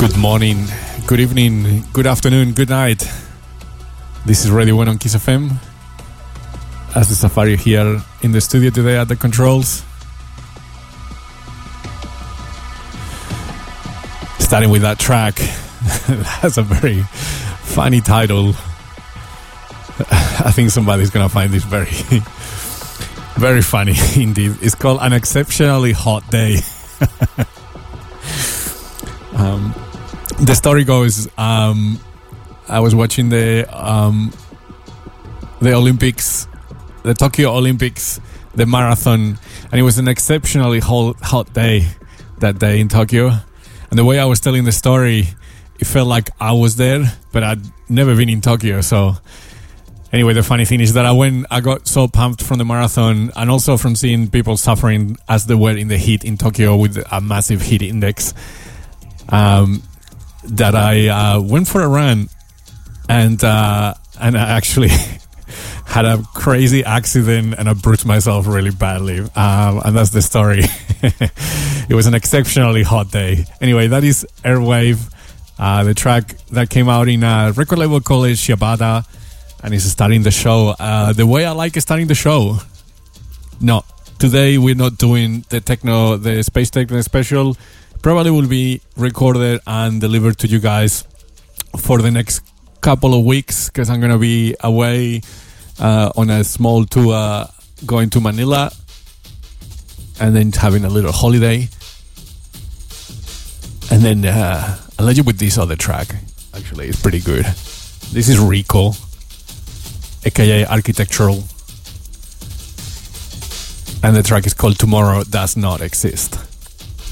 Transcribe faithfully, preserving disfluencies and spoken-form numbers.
Good morning, good evening, good afternoon, good night. This is Radio One on Kiss F M. As the Safari here in the studio today at the controls. Starting with that track. That's a very funny title. I think somebody's gonna find this very, very funny indeed. It's called An Exceptionally Hot Day. um, the story goes, um, I was watching the um, the Olympics, the Tokyo Olympics, the marathon, and it was an exceptionally hot, hot day that day in Tokyo. And the way I was telling the story, it felt like I was there, but I'd never been in Tokyo. So anyway, the funny thing is that I went, I got so pumped from the marathon and also from seeing people suffering as they were in the heat in Tokyo with a massive heat index, um, that I uh, went for a run and uh, and I actually had a crazy accident and I bruised myself really badly. Um, and that's the story. It was an exceptionally hot day. Anyway, that is Airwave, uh, the track that came out in a record label called Shibata, and it's starting the show. Uh, the way I like starting the show. No, today we're not doing the techno, the space techno special. Probably will be recorded and delivered to you guys for the next couple of weeks because I'm going to be away uh, on a small tour going to Manila and then having a little holiday. And then uh, I'll let you with this other track. Actually, it's pretty good. This is Rico, aka Architectural. And the track is called Tomorrow Does Not Exist.